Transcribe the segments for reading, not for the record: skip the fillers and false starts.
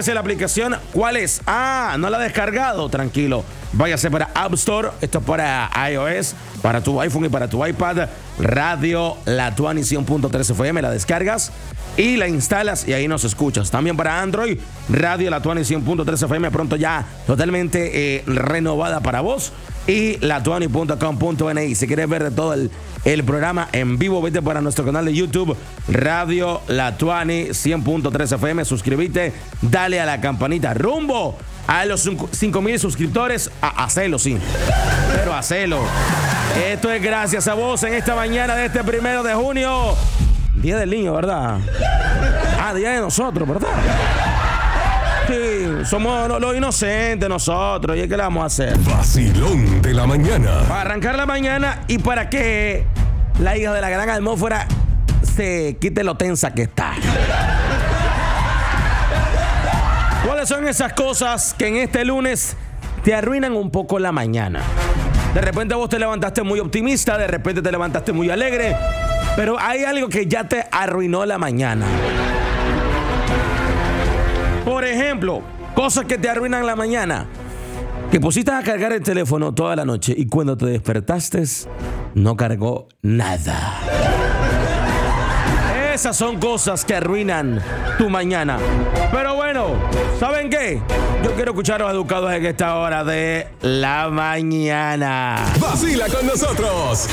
descárguese la aplicación. ¿Cuál es? No la ha descargado. Tranquilo. Váyase para App Store. Esto es para iOS, para tu iPhone y para tu iPad. Radio La Tuani 100.3 FM. La descargas y la instalas y ahí nos escuchas. También para Android, Radio La Tuani 100.3 FM. Pronto ya totalmente renovada para vos. Y latuani.com.ni. Si quieres ver de todo el programa en vivo, vete para nuestro canal de YouTube, Radio La Tuani 100.3 FM. Suscríbete, dale a la campanita. Rumbo a los 5,000 suscriptores. Hacelo, sí. Pero hacelo. Esto es gracias a vos en esta mañana de este 1 de junio. Día del niño, ¿verdad? Día de nosotros, ¿verdad? Sí, somos los inocentes nosotros. ¿Y qué le vamos a hacer? Vacilón de la mañana. Para arrancar la mañana y para que la hija de la gran atmósfera se quite lo tensa que está. ¿Cuáles son esas cosas que en este lunes te arruinan un poco la mañana? De repente vos te levantaste muy optimista, de repente te levantaste muy alegre, pero hay algo que ya te arruinó la mañana. Por ejemplo, cosas que te arruinan la mañana. Que pusiste a cargar el teléfono toda la noche y cuando te despertaste no cargó nada. Esas son cosas que arruinan tu mañana. Pero bueno, ¿saben qué? Yo quiero escuchar a los educados en esta hora de la mañana. Vacila con nosotros.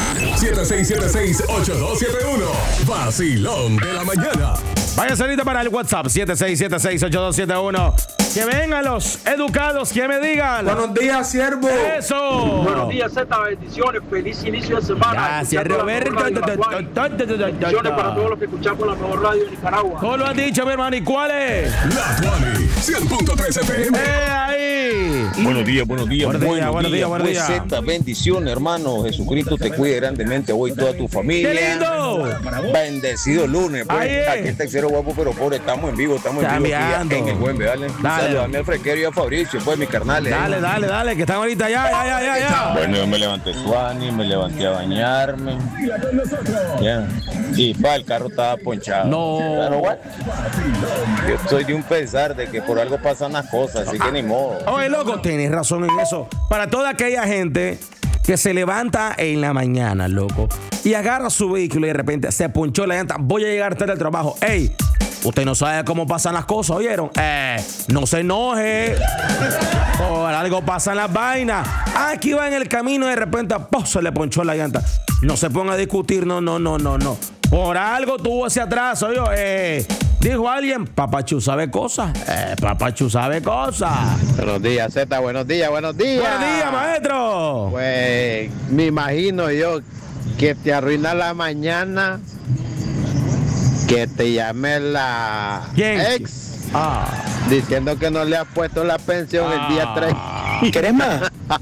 7676-8271. Vacilón de la mañana. Vaya salida para el WhatsApp 7676-8271. Que vengan los educados, que me digan. Buenos días, siervo. Eso. Buenos días, Z. Bendiciones. Feliz inicio de semana. Gracias, Roberto. Bendiciones para todos los que escuchamos la mejor radio de Nicaragua. ¿Cómo lo han dicho, mi hermano? ¿Y cuál es? La Tuani 100.3 FM. Ahí. Buenos días. Buenos días. Pues, Z, bendiciones, hermano. Jesucristo te cuide grandemente hoy toda tu familia. ¡Qué lindo! Bendecido lunes, pues. Ahí es. Aquí el tercero guapo, pero pobre, estamos en vivo aquí en el buen, dale. Saludame al Frequero y a Fabricio, pues, mis carnales. Dale, que están ahorita ya. Bueno, yo me levanté suani, me levanté a bañarme. Ya. Y el carro estaba ponchado. No. Pero bueno, yo soy de un pesar de que por algo pasan las cosas, así que ni modo. Oye, loco, tienes razón en eso. Para toda aquella gente que se levanta en la mañana, loco, y agarra su vehículo y de repente se ponchó la llanta, voy a llegar tarde al trabajo. Ey, usted no sabe cómo pasan las cosas, ¿oyeron? No se enoje. Por algo pasan las vainas. Aquí va en el camino y de repente se le ponchó la llanta. No se ponga a discutir, no. Por algo tuvo ese atraso, yo. Dijo alguien, Papachu sabe cosas. Papachu sabe cosas. Buenos días, Z, buenos días. Buenos días, maestro. Pues me imagino yo que te arruina la mañana, que te llame la ¿Quién? ex diciendo que no le has puesto la pensión el día 3. ¿Querés más?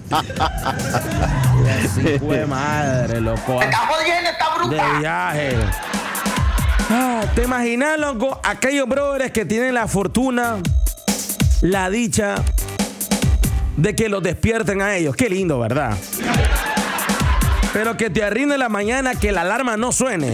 Fue madre, loco. ¡Me está jodiendo esta bruta! De viaje. ¿Te imaginas, loco? Aquellos brothers que tienen la fortuna, la dicha de que los despierten a ellos. Qué lindo, ¿verdad? Pero que te arruine la mañana, que la alarma no suene.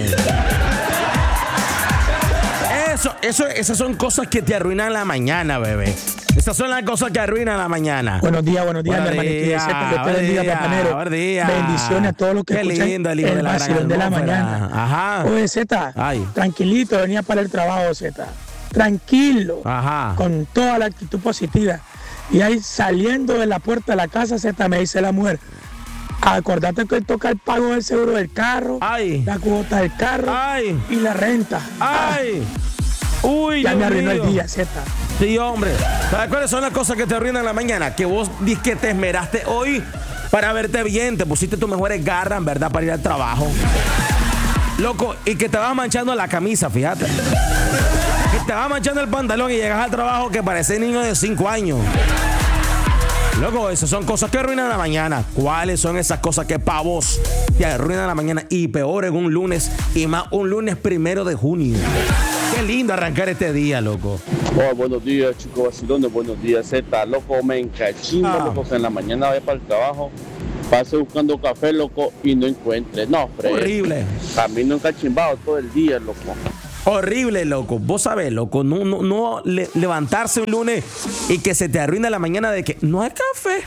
Esas son cosas que te arruinan la mañana, bebé. Esas son las cosas que arruinan la mañana. Buenos días, mi hermanito. Dios te bendiga, papanero. Buenos días. Bendiciones a todos los que Qué escuchan lindo el hijo de la vacilón de la mañana. Ajá. Oye, Z, tranquilito, venía para el trabajo, Z. Tranquilo. Ajá. Con toda la actitud positiva. Y ahí saliendo de la puerta de la casa, Z, me dice la mujer, acordate que toca el pago del seguro del carro, la cuota del carro y la renta. Uy, ya me arruinó el día, Z. Sí, hombre. ¿Sabes cuáles son las cosas que te arruinan la mañana? Que vos dices que te esmeraste hoy para verte bien, te pusiste tus mejores garras, en verdad, para ir al trabajo. Loco, y que te vas manchando la camisa, fíjate. Que te vas manchando el pantalón y llegas al trabajo que parece niño de 5 años. Loco, esas son cosas que arruinan la mañana. ¿Cuáles son esas cosas que para vos te arruinan la mañana? Y peor en un lunes, y más un lunes 1 de junio. Qué lindo arrancar este día, loco. Oh, buenos días, chicos vacilones. Buenos días, Z. Loco, me encachimbo, loco, que en la mañana vaya para el trabajo, pase buscando café, loco, y no encuentre. No, hombre. Horrible. Camino encachimbado todo el día, loco. Horrible, loco. Vos sabés, loco, no levantarse un lunes y que se te arruina la mañana de que no hay café.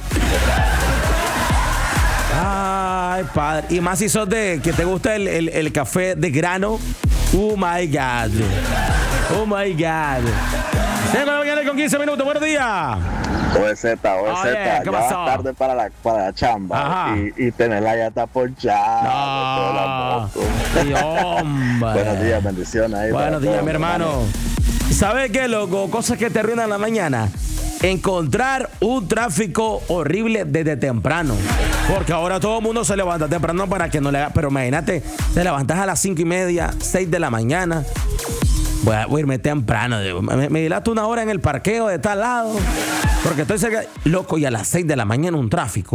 Ay, padre. Y más si sos de que te gusta el café de grano. Oh my God. Oh my God. 5 de la mañana con 15 minutos. Buenos días. OZ, ya ¿qué pasó? vas tarde para la chamba y tenerla ya está ponchada. Buenos días, bendiciones ahí. Buenos días, mi hermano. ¿Sabes qué, loco? Cosas que te arruinan la mañana. Encontrar un tráfico horrible desde temprano. Porque ahora todo el mundo se levanta temprano para que no le haga. Pero imagínate, te levantas a las 5:30, 6 de la mañana. Voy a irme temprano. Me dilato una hora en el parqueo de tal lado. Porque estoy cerca. Loco, y a las 6 de la mañana un tráfico.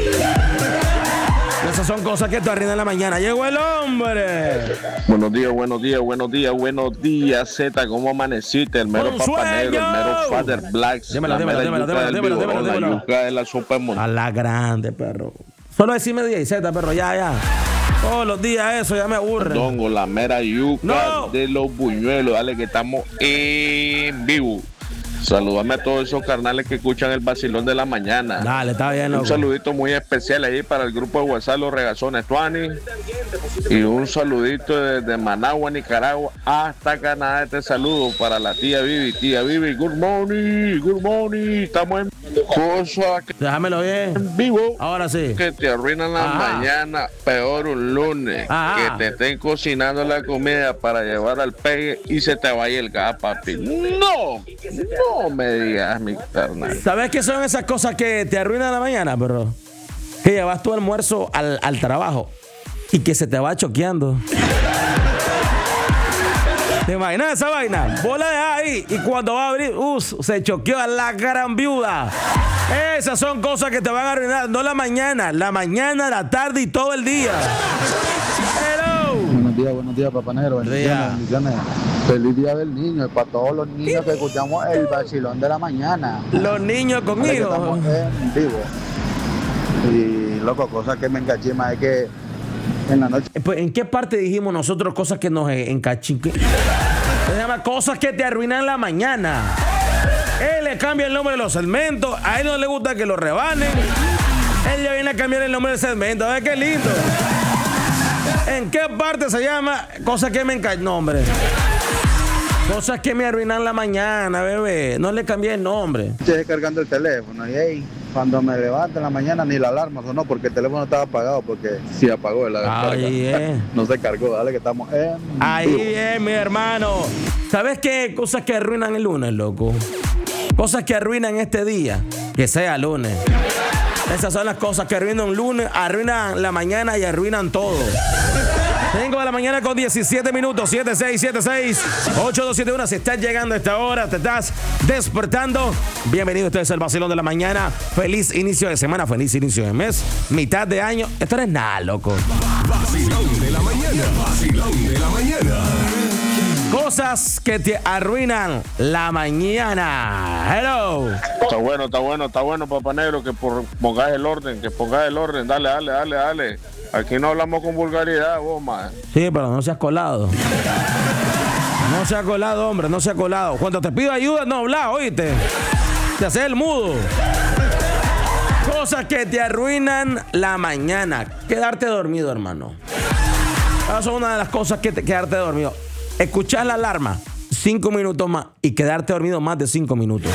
Esas son cosas que te arruinan la mañana. Llegó el hombre. Buenos días, Z. ¿Cómo amaneciste? El mero Papa Negro, el mero Father Black. Dímelo. La yuca de la sopa de a la grande, perro. Solo decime día y Z, perro, ya. Todos los días eso, ya me aburre. Dongo, la mera yuca de los buñuelos. Dale, que estamos en vivo. Saludame a todos esos carnales que escuchan el vacilón de la mañana. Dale, está bien, loco. Un saludito muy especial ahí para el grupo de WhatsApp Los Regazones Tuani. Y un saludito desde Managua, Nicaragua, hasta Canadá. Este saludo para la tía Vivi. Tía Vivi, good morning. Estamos en cosas que déjamelo bien. En vivo. Ahora sí. Que te arruinan la mañana. Peor un lunes. Que te estén cocinando la comida para llevar al pegue y se te vaya el gas, papi. No me digas, mi carnal. ¿Sabes qué son esas cosas que te arruinan la mañana, bro? Que llevas tu almuerzo al trabajo y que se te va choqueando. ¿Te imaginas esa vaina? Vos la dejás ahí y cuando va a abrir, se choqueó a la gran viuda. Esas son cosas que te van a arruinar, no la mañana, la tarde y todo el día. Hello. Buenos días, Papa Negro. Bendiciones. Feliz día del niño y para todos los niños que escuchamos el vacilón de la mañana. Los niños conmigo. Estamos en vivo. Y loco, cosas que me encachima es que en la noche. ¿En qué parte dijimos nosotros cosas que nos encachiman? Se llama cosas que te arruinan la mañana. Él le cambia el nombre de los segmentos. A él no le gusta que lo rebanen. Él ya viene a cambiar el nombre del segmento. A ver qué lindo. ¿En qué parte se llama cosas que me encachiman? No, hombre. Cosas que me arruinan la mañana, bebé. No le cambié el nombre. Estoy cargando el teléfono y cuando me levanto en la mañana ni la alarma sonó porque el teléfono estaba apagado porque sí apagó la descarga. No se cargó, dale que estamos en ahí vivo. Es, mi hermano. ¿Sabes qué? Cosas que arruinan el lunes, loco. Cosas que arruinan este día. Que sea lunes. Esas son las cosas que arruinan un lunes, arruinan la mañana y arruinan todo. 5 de la mañana con 17 minutos, 7676-8271. Si estás llegando a esta hora, te estás despertando. Bienvenido, este es el vacilón de la mañana. Feliz inicio de semana, feliz inicio de mes, mitad de año. Esto no es nada, loco. Vacilón de la mañana, vacilón de la mañana. Cosas que te arruinan la mañana. Hello. Está bueno, Papa Negro, que pongas el orden, Dale. Aquí no hablamos con vulgaridad, vos, man. Sí, pero no seas colado. No seas colado, hombre, no seas colado. Cuando te pido ayuda, no hablas, oíste. Te haces el mudo. Cosas que te arruinan la mañana. Quedarte dormido, hermano. Esa es una de las cosas que quedarte dormido. Escuchar la alarma 5 minutos más y quedarte dormido más de 5 minutos.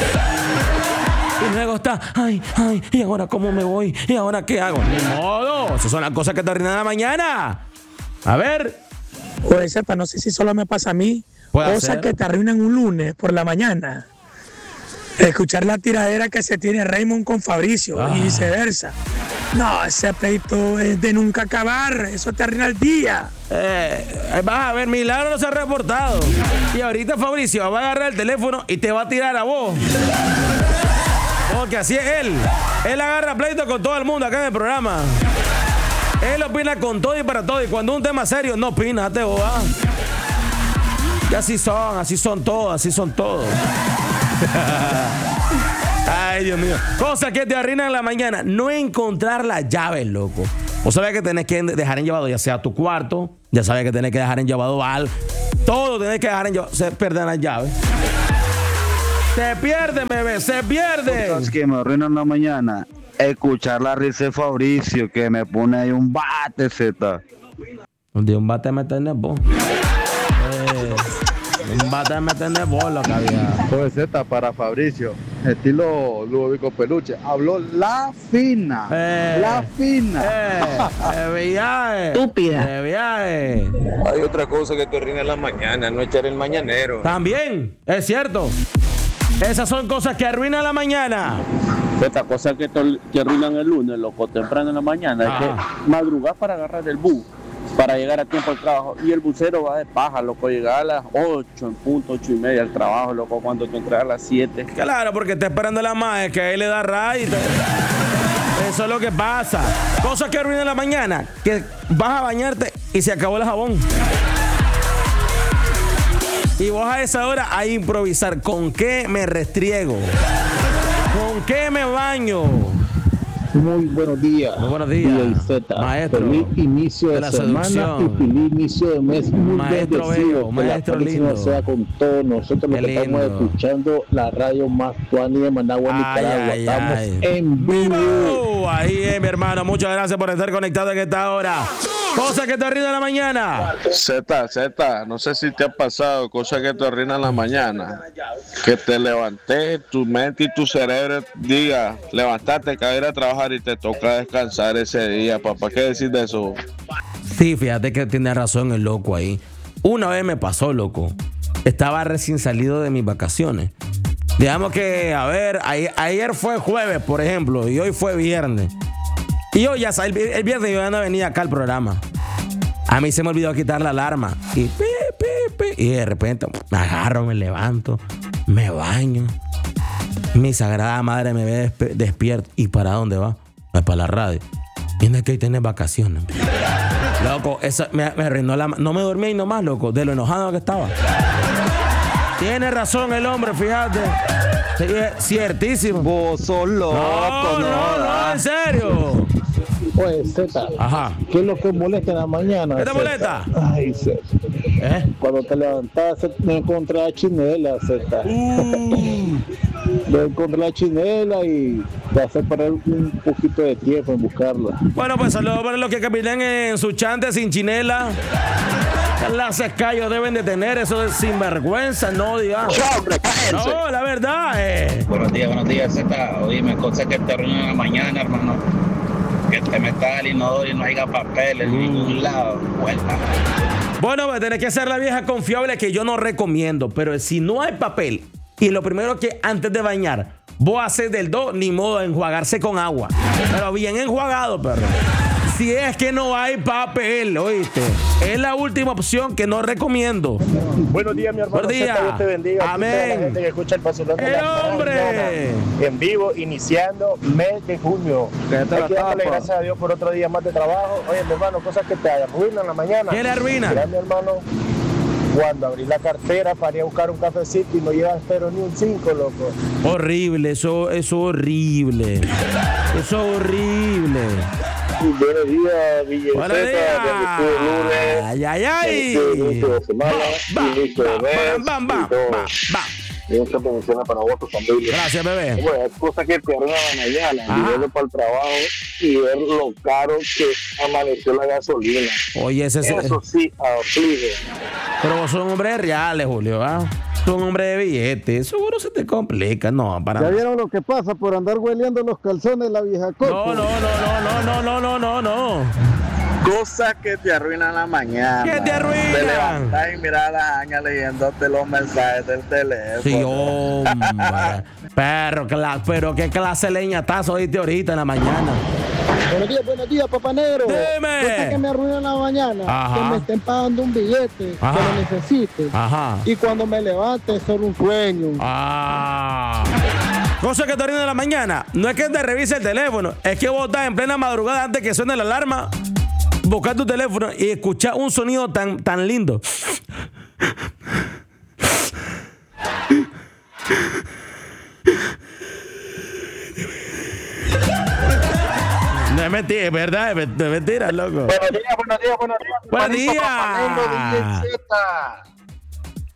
Y luego está, ay, ¿y ahora cómo me voy? ¿Y ahora qué hago? Ni modo, esas son las cosas que te arruinan la mañana. A ver. Pues Z, no sé si solo me pasa a mí. Cosas que te arruinan un lunes por la mañana. Escuchar la tiradera que se tiene Raymond con Fabricio y viceversa. No, ese pleito es de nunca acabar. Eso te arruina el día. Vas a ver, Milagro no se ha reportado. Y ahorita Fabricio va a agarrar el teléfono y te va a tirar a vos. Porque así es él. Él agarra pleito con todo el mundo acá en el programa. Él opina con todo y para todo. Y cuando un tema serio, no opina, te boba. Y así son todos. Ay, Dios mío. Cosas que te arruinan la mañana. No encontrar las llaves, loco. O sabes que tenés que dejar en llevado ya sea tu cuarto, ya sabes que tenés que dejar en llevado Todo tienes que dejar en llave. Se pierden las llaves. Se pierden, bebé, se pierden. Cosas que me arruinan la mañana. Escuchar la risa de Fabricio que me pone ahí un bate, Z. De un bate me tenés vos. Un bate me tenés vos lo que había. Pues Z para Fabricio. Estilo Ludovico Peluche. Habló la fina. La fina. De viaje. Estúpida. De viaje. Hay otra cosa que te arruina la mañana, no echar el mañanero. También, es cierto. Esas son cosas que arruinan la mañana. Estas cosas que arruinan el lunes, loco, temprano en la mañana, es que madrugar para agarrar el bus, para llegar a tiempo al trabajo. Y el busero va de paja, loco, llegar a las 8 en punto, 8:30 al trabajo, loco, cuando tú entras a las 7. Claro, porque está esperando la madre que ahí le da ray. Eso es lo que pasa. Cosas que arruinan la mañana, que vas a bañarte y se acabó el jabón. Y vos a esa hora a improvisar. ¿Con qué me restriego? ¿Con qué me baño? Muy buenos días. Muy buenos días, maestro. Feliz inicio de semana seducción. Y feliz inicio de mes. Muy maestro bello, maestro lindo. Sea con todos nosotros los que estamos escuchando la radio más tuani de Managua, Nicaragua. Estamos en vivo. Ahí, mi hermano. Muchas gracias por estar conectado en esta hora. Cosas que te arruinan la mañana. Z, no sé si te ha pasado cosas que te arruinan la mañana. Que te levantes, tu mente y tu cerebro diga, levantate, que ir a trabajar y te toca descansar ese día, papá. ¿Qué decís de eso? Sí, fíjate que tiene razón el loco ahí. Una vez me pasó, loco. Estaba recién salido de mis vacaciones. Digamos que, a ver, ayer fue jueves, por ejemplo, y hoy fue viernes. Y yo ya el viernes yo ya no venía acá al programa. A mí se me olvidó quitar la alarma. Y y de repente me agarro, me levanto, me baño. Mi sagrada madre me ve despierto. ¿Y para dónde va? Pues para la radio. Viene que hoy tenés vacaciones. Loco, eso me arruinó la... No me dormí ahí nomás, loco, de lo enojado que estaba. Tiene razón el hombre, fíjate. Sí, ciertísimo. Vos sos loco. No, en serio. Pues, Z, ajá. ¿Qué es lo que molesta en la mañana? ¿Qué te molesta? Ay, Z. Cuando te levantas, no encontré la chinela, Z. No encontré la chinela y te hace parar un poquito de tiempo en buscarla. Bueno, pues saludos para los que caminan en su chante sin chinela. Las escallos deben de tener, eso es sinvergüenza, no digamos. No, la verdad. Buenos días, Z. Oíme, cosas que te arruinan en la mañana, hermano. Que te metas al inodoro y no haya papel en ningún lado. Vuelta. Bueno, pues tenés que ser la vieja confiable que yo no recomiendo. Pero si no hay papel, y lo primero que antes de bañar, vos haces del 2, ni modo de enjuagarse con agua. Pero bien enjuagado, perro. Si es que no hay papel, ¿oíste? Es la última opción que no recomiendo. Buenos días, mi hermano. Buenos días. Dios te bendiga. Amén. La gente que escucha el Vacilón de la hombre! En vivo, iniciando mes de junio. Hay que darle gracias a Dios por otro día más de trabajo. Oye, mi hermano, cosas que te arruinan la mañana. ¿Qué le arruina? Mira, mi hermano, cuando abrí la cartera para ir a buscar un cafecito y no llevas pero ni un 5, loco. Horrible, eso es horrible. Eso es horrible. Buenos días, Villeceta. Buenos días. Ay. Inicio de semana, inicio de mes. Muchas bendiciones para vos, tu familia. Gracias, bebé. Bueno, es cosa que te arruina la mañana, yendo para el trabajo y ver lo caro que amaneció la gasolina. Oye, eso sí aflige. Pero vos sos un hombre de reales, Julio, ¿ah? Sos un hombre de billetes. Seguro se te complica. No, para ¿Ya vieron lo que pasa por andar hueleando los calzones la vieja copa? No. Cosas que te arruinan la mañana. ¿Qué te arruinan? Te levantas y miras a la Aña leyéndote los mensajes del teléfono. Sí, hombre. Pero qué clase de leñatazo oíste ahorita en la mañana. Buenos días, papá negro. Dime. Cosas que me arruinan la mañana. Ajá. Que me estén pagando un billete. Ajá. Que lo necesite. Ajá. Y cuando me levante es solo un sueño. Cosa que te arruinan la mañana. No es que te revise el teléfono. Es que vos estás en plena madrugada antes que suene la alarma. Buscar tu teléfono y escuchar un sonido tan lindo. No es mentira, es verdad, es mentira, loco. Buenos días. Buenos días.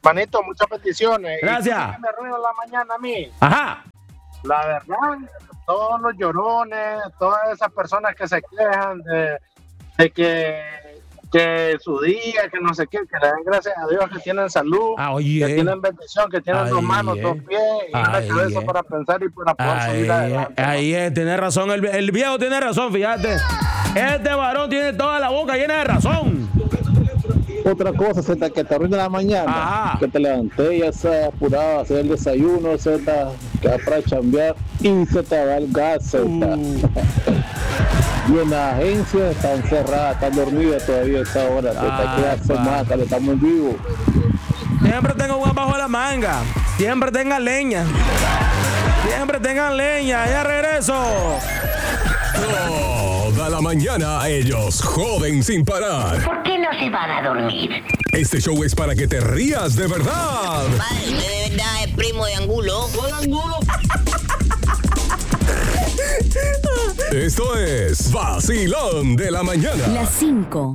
Manito, muchas peticiones. Gracias. ¿Y me arruina la mañana a mí? Ajá. La verdad, todos los llorones, todas esas personas que se quejan de que su día, que no sé qué, que le den gracias a Dios que tienen salud, que tienen bendición, que tienen dos manos, dos pies y una cabeza para pensar y para poder subir adelante. Ahí es, tiene razón, el viejo tiene razón, fíjate. Este varón tiene toda la boca llena de razón. Otra cosa, Z, que te arruina la mañana, que te levanté, ya estás apurado a hacer el desayuno, Z, que vas para chambear y se te va el gas, Z. Y en las agencias están cerradas, están dormidas todavía a esta hora, Z, que hace más, que estamos vivos. Siempre tengo un bajo la manga, siempre tengan leña, ya regreso. Toda la mañana ellos joden sin parar. ¿Por qué no se van a dormir? Este show es para que te rías de verdad. Padre, de verdad es primo de Angulo. ¿Cuál Angulo? Esto es Vacilón de la Mañana. Las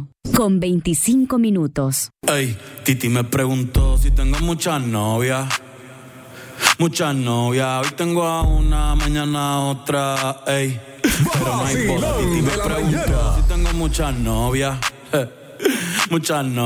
5:25. Ey, Titi me preguntó si tengo muchas novias. Muchas novias, hoy tengo a una, mañana a otra, ey. Pero no hay boda. Titi me preguntó si tengo muchas novias. Muchas novias.